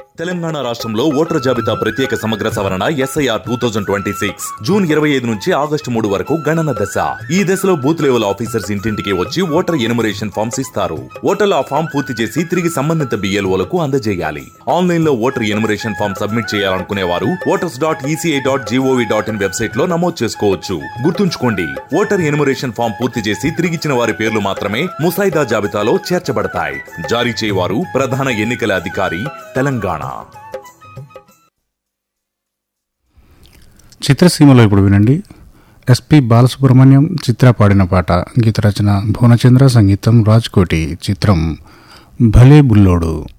తెలంగాణ రాష్ట్రంలో ఓటర్ జాబితా ప్రత్యేక సమగ్ర సవరణ SIR 2026 జూన్ 25 నుంచి ఆగస్టు 3 వరకు గణన దశ. ఈ దశలో బూత్ లెవెల్ ఆఫీసర్స్ ఇంటింటికి వచ్చి ఓటర్ ఎనుమరేషన్ ఫామ్స్ ఇస్తారు. ఓటర్లు ఆ ఫామ్ పూర్తి చేసి తిరిగి సంబంధిత BLOలకు అందజేయాలి. ఆన్లైన్ లో ఓటర్ ఎనుమరేషన్ ఫామ్ సబ్మిట్ చేయాలనుకునే వారు voters.eci.gov.in వెబ్సైట్ లో నమోదు చేసుకోవచ్చు. గుర్తుంచుకోండి, ఓటర్ ఎనుమరేషన్ ఫామ్ పూర్తి చేసి తిరిగిచ్చిన వారి పేర్లు మాత్రమే ముసాయిదా జాబితాలో చేర్చబడతాయి. జారీ చేయవారు ప్రధాన ఎన్నికల అధికారి, తెలంగాణ. చిత్రసీమలో ఇప్పుడు వినండి. SP బాలసుబ్రహ్మణ్యం, చిత్ర పాడిన పాట. గీత రచన భువనచంద్ర, సంగీతం రాజ్కోటి. చిత్రం భలే బుల్లోడు.